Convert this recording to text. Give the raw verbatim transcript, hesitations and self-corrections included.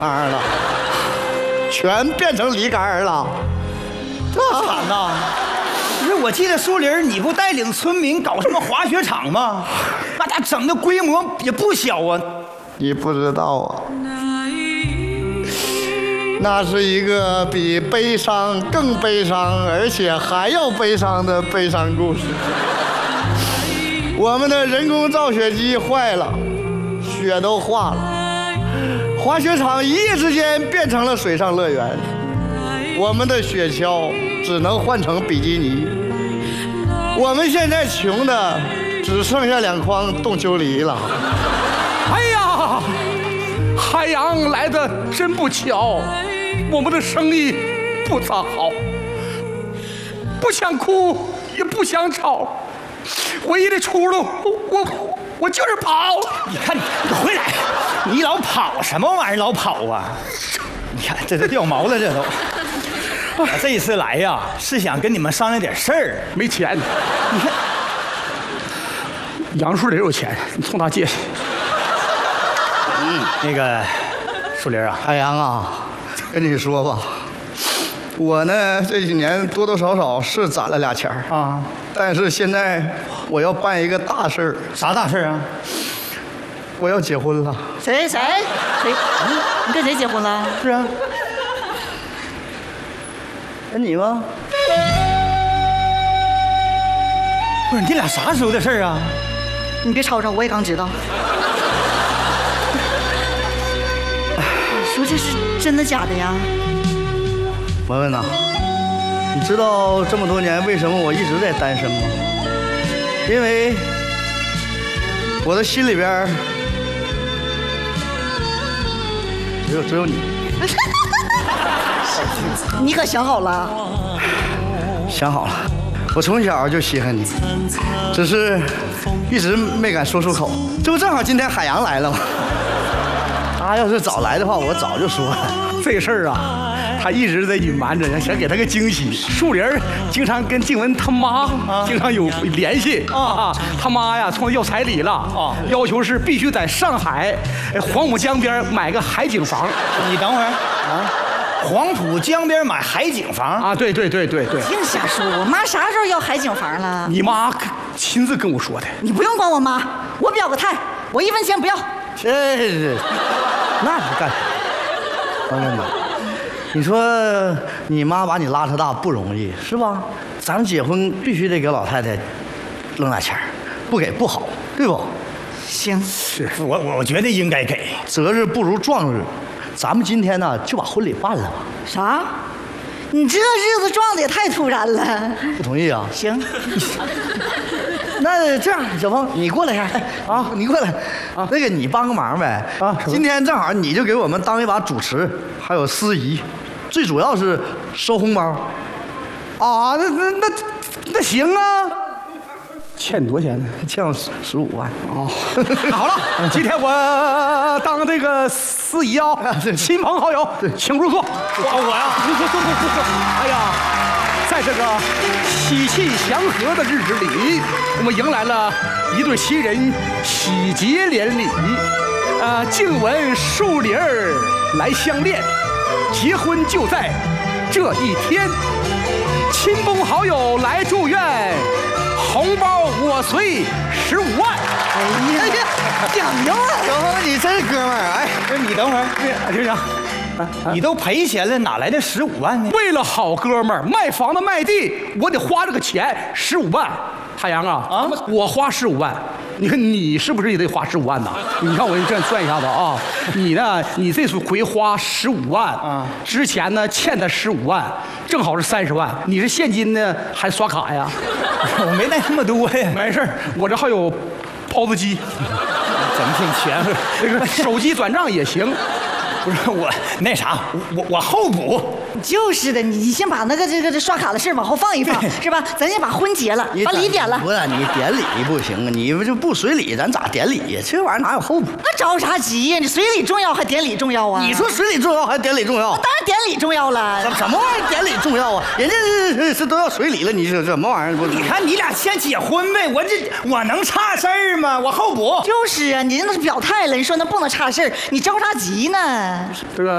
儿了，全变成梨干儿了， 这惨呐！不是，我记得树林你不带领村民搞什么滑雪场吗？那家整的规模也不小啊！ 你不知道啊，那是一个比悲伤更悲伤，而且还要悲伤的悲伤故事。我们的人工造雪机坏了，雪都化了，滑雪场一夜之间变成了水上乐园，我们的雪橇只能换成比基尼。我们现在穷的只剩下两筐冻秋梨了。 哎呀，海洋来的真不巧，我们的生意不咋好，不想哭也不想吵，唯一的出路，我我就是跑。 你看你，你回来，你老跑什么玩意儿？老跑啊！你看这都掉毛了，这都。我这一次来呀，是想跟你们商量点事儿。 没钱，你看，杨树林有钱，你从哪借去？ 嗯，那个树林啊， 海洋啊，跟你说吧，我呢这几年多多少少是攒了俩钱儿啊， 但是现在我要办一个大事儿。 啥大事啊？ 我要结婚了。 谁谁谁？嗯，你跟谁结婚了？ 是啊。跟你吗？ 不是，你俩啥时候的事儿啊？ 你别吵吵，我也刚知道。说这是真的假的呀？ 文文呐，你知道这么多年为什么我一直在单身吗？因为我的心里边只有只有你。 你可想好了？ 想好了，我从小就稀罕你，只是一直没敢说出口。这不正好今天海洋来了吗？他要是早来的话，我早就说了。 这事儿啊，他一直在隐瞒着，想给他个惊喜。树林经常跟静文他妈经常有联系啊，他妈呀冲他要彩礼了啊，要求是必须在上海黄浦江边买个海景房。 你等会儿啊。黄浦江边买海景房啊？对对对对对， 净瞎说！我妈啥时候要海景房了？ 你妈亲自跟我说的。 你不用管我妈，我表个态，我一分钱不要。 这是，那是干啥？文文呐，你说你妈把你拉扯大不容易是吧？咱们结婚必须得给老太太扔点钱，不给不好，对不？ 行， 是我我我觉得应该给。 择日不如撞日。咱们今天呢就把婚礼办了吧？ 啥？你这日子撞的也太突然了。 不同意啊？ 行。 那这样，小峰，你过来一下啊，你过来啊。那个你帮个忙呗啊。今天正好你就给我们当一把主持，还有司仪，最主要是收红包。 啊，那那那那行啊。欠多少钱呢？ 欠我十五万。 哦，好了，今天我当这个司仪啊，亲朋好友请入座。我我呀，坐坐坐坐坐。哎呀，在这个喜气祥和的日子里，我们迎来了一对新人喜结连理。呃，静文树林儿来相恋，结婚就在这一天。亲朋好友来祝愿。红包我随十五万。 哎呀，讲究啊！ 小峰，你真是哥们儿！哎， 不是你等会儿，队长，你都赔钱了，哪来的十五万呢？ 为了好哥们儿，卖房子卖地，我得花这个钱，十五万。海洋啊，啊，我花十五万，你看你是不是也得花十五万呢？你看我这样算一下子啊，你呢，你这回花十五万啊，之前呢欠他十五万，正好是三十万。你是现金呢还刷卡呀？ 我没带那么多呀。 没事，我这还有 P O S 机， 整挺全乎。 这个手机转账也行。 不是我那啥，我我后补。 就是的，你先把那个这个这刷卡的事往后放一放，是吧？咱先把婚结了，把礼点了。 不是你典礼不行啊，你这不随礼，咱咋典礼呀？这玩意儿哪有后补？ 那着啥急呀？你随礼重要还典礼重要啊？ 你说随礼重要还典礼重要？ 当然典礼重要了。 什什么玩意儿典礼重要啊？人家是是都要随礼了，你说什么玩意儿？ 你看你俩先结婚呗，我这我能差事儿吗？我后补。 就是啊，你那是表态了，你说那不能差事儿，你着啥急呢？ 这个。